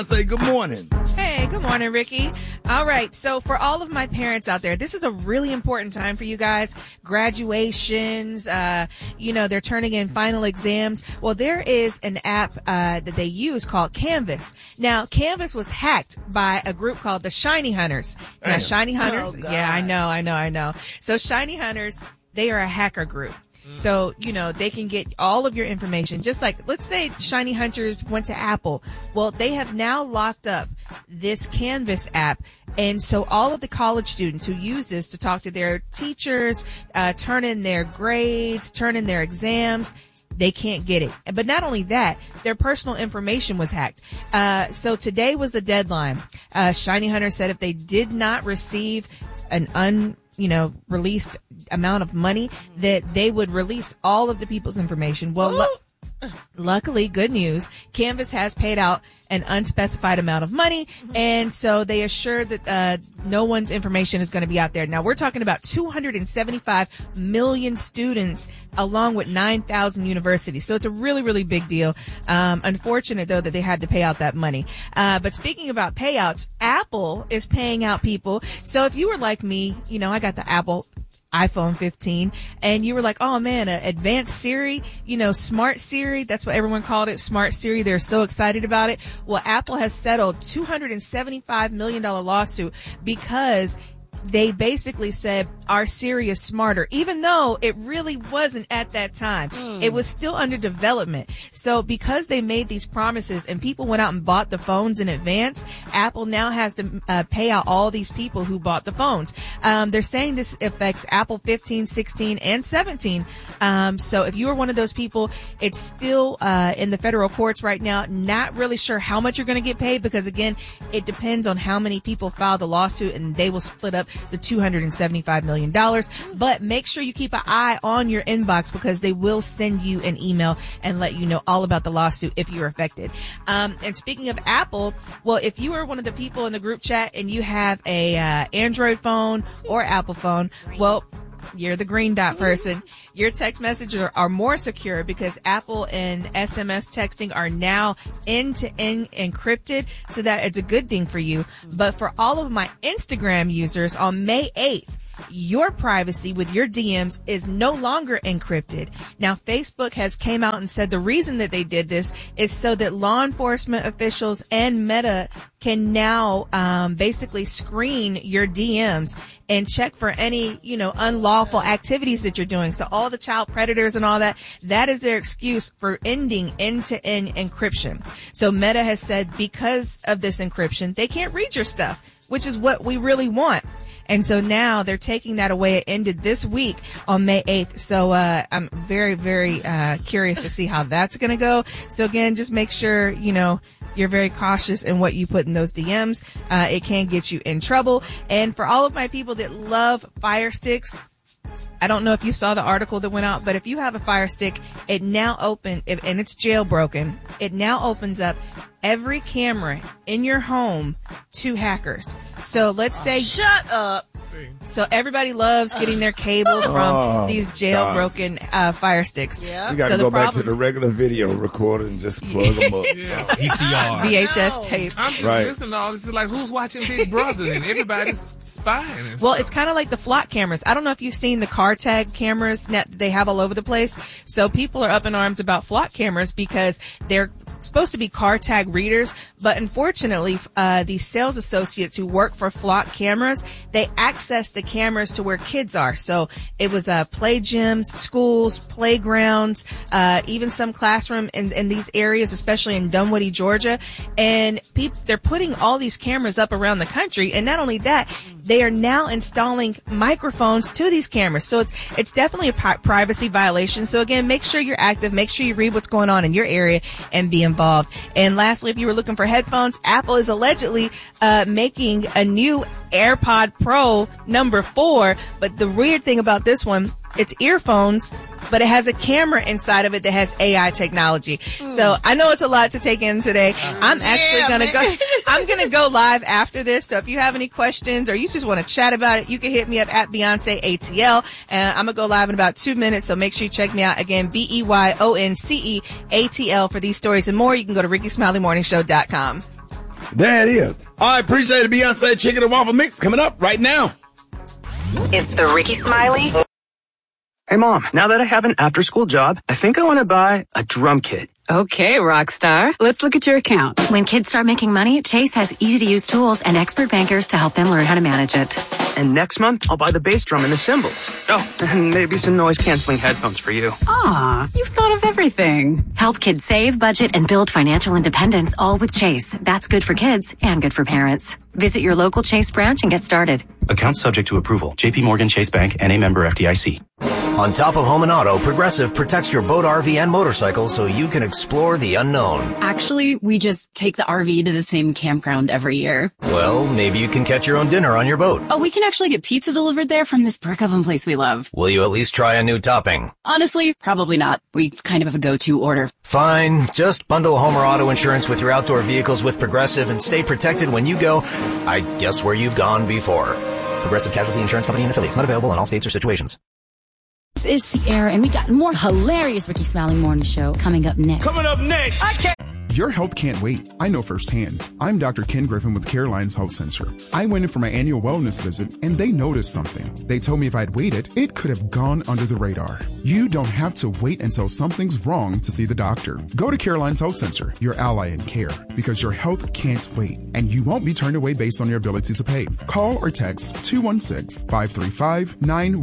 Say good morning. Hey, good morning, Ricky. All right. So for all of my parents out there, this is a really important time for you guys. Graduations, they're turning in final exams. Well, there is an app that they use called Canvas. Now, Canvas was hacked by a group called the Shiny Hunters. Now, Shiny Hunters, I know. So Shiny Hunters, they are a hacker group. So, they can get all of your information. Just like, let's say Shiny Hunters went to Apple. Well, they have now locked up this Canvas app. And so all of the college students who use this to talk to their teachers, turn in their grades, turn in their exams, they can't get it. But not only that, their personal information was hacked. So today was the deadline. Shiny Hunter said if they did not receive an released amount of money, that they would release all of the people's information. Well, luckily, good news, Canvas has paid out an unspecified amount of money, and so they assure that no one's information is going to be out there. Now, we're talking about 275 million students along with 9,000 universities. So it's a really, really big deal. Unfortunate, though, that they had to pay out that money. But speaking about payouts, Apple is paying out people. So if you were like me, I got the Apple iPhone 15, and you were like, oh man, advanced Siri, smart Siri, that's what everyone called it, smart Siri. They're so excited about it. Well, Apple has settled $275 million lawsuit because they basically said our Siri is smarter, even though it really wasn't at that time. It was still under development. So because they made these promises and people went out and bought the phones in advance, Apple now has to pay out all these people who bought the phones. They're saying this affects Apple 15, 16, and 17. So if you are one of those people, it's still in the federal courts right now. Not really sure how much you're going to get paid because, again, it depends on how many people file the lawsuit, and they will split up the $275 million. But make sure you keep an eye on your inbox because they will send you an email and let you know all about the lawsuit if you're affected. And speaking of Apple, well, if you are one of the people in the group chat and you have a Android phone or Apple phone, well, you're the green dot person. Your text messages are more secure because Apple and SMS texting are now end-to-end encrypted, so that it's a good thing for you. But for all of my Instagram users, on May 8th, your privacy with your DMs is no longer encrypted. Now, Facebook has came out and said the reason that they did this is so that law enforcement officials and Meta can now basically screen your DMs and check for any, unlawful activities that you're doing. So all the child predators and all that, that is their excuse for ending end-to-end encryption. So Meta has said because of this encryption, they can't read your stuff, which is what we really want. And so now they're taking that away. It ended this week on May 8th. So I'm very, very curious to see how that's going to go. So again, just make sure, you're very cautious in what you put in those DMs. It can get you in trouble. And for all of my people that love Fire Sticks, I don't know if you saw the article that went out, but if you have a Fire Stick, it now and it's jailbroken, it now opens up every camera in your home to hackers. So let's say, shut up. So everybody loves getting their cables from these jailbroken Fire Sticks. Yeah. You got to go back to the regular video recorder and just plug them up. Yeah. VCR. VHS tape. I'm just listening to all this. It's like, who's watching Big Brother? And everybody's spying. Well, it's kind of like the flock cameras. I don't know if you've seen the car tag cameras that they have all over the place. So people are up in arms about flock cameras because they're supposed to be car tag readers, but unfortunately, these sales associates who work for flock cameras, they access the cameras to where kids are. So it was play gyms, schools, playgrounds, even some classroom in these areas, especially in Dunwoody, Georgia. And they're putting all these cameras up around the country. And not only that, they are now installing microphones to these cameras. So it's definitely a privacy violation. So again, make sure you're active. Make sure you read what's going on in your area and be involved. And lastly, if you were looking for headphones, Apple is allegedly making a new AirPod Pro number 4. But the weird thing about this one, it's earphones, but it has a camera inside of it that has AI technology. So I know it's a lot to take in today. I'm actually I'm going to go live after this. So if you have any questions or you just want to chat about it, you can hit me up at Beyonce ATL. And I'm going to go live in about 2 minutes. So make sure you check me out again, BEYONCE ATL for these stories and more. You can go to RickySmileyMorningShow.com. There it is. I appreciate it. Beyonce chicken and waffle mix coming up right now. It's the Ricky Smiley. Hey, Mom, now that I have an after-school job, I think I want to buy a drum kit. Okay, Rockstar. Let's look at your account. When kids start making money, Chase has easy-to-use tools and expert bankers to help them learn how to manage it. And next month, I'll buy the bass drum and the cymbals. Oh, and maybe some noise-canceling headphones for you. Aw, you've thought of everything. Help kids save, budget, and build financial independence, all with Chase. That's good for kids and good for parents. Visit your local Chase branch and get started. Account subject to approval. JP Morgan Chase Bank, N.A. member FDIC. On top of home and auto, Progressive protects your boat, RV, and motorcycle so you can explore the unknown. Actually, we just take the RV to the same campground every year. Well, maybe you can catch your own dinner on your boat. Oh, we can actually get pizza delivered there from this brick oven place we love. Will you at least try a new topping? Honestly, probably not. We kind of have a go-to order. Fine. Just bundle home or auto insurance with your outdoor vehicles with Progressive and stay protected when you go, I guess, where you've gone before. Progressive Casualty Insurance Company and affiliates. Not available in all states or situations. This is Sierra, and we got more hilarious Ricky Smiley Morning Show coming up next. Coming up next. Your health can't wait. I know firsthand. I'm Dr. Ken Griffin with Caroline's Health Center. I went in for my annual wellness visit, and they noticed something. They told me if I'd waited, it could have gone under the radar. You don't have to wait until something's wrong to see the doctor. Go to Caroline's Health Center, your ally in care, because your health can't wait, and you won't be turned away based on your ability to pay. Call or text 216-535-91